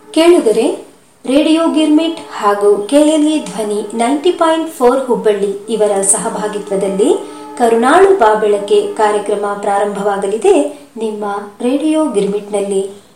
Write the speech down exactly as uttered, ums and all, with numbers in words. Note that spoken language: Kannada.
ಕೇಳುಗರೆ, ರೇಡಿಯೋ ಗಿರ್ಮಿಟ್ ಹಾಗೂ ಕೆಎಲ್ಇ ಧ್ವನಿ ನೈಂಟಿ ಪಾಯಿಂಟ್ ಫೋರ್ ಹುಬ್ಬಳ್ಳಿ ಇವರ ಸಹಭಾಗಿತ್ವದಲ್ಲಿ ಕರುಣಾಳು ಬಾಬೆಳಕೆ ಕಾರ್ಯಕ್ರಮ ಪ್ರಾರಂಭವಾಗಲಿದೆ ನಿಮ್ಮ ರೇಡಿಯೋ ಗಿರ್ಮಿಟ್ನಲ್ಲಿ.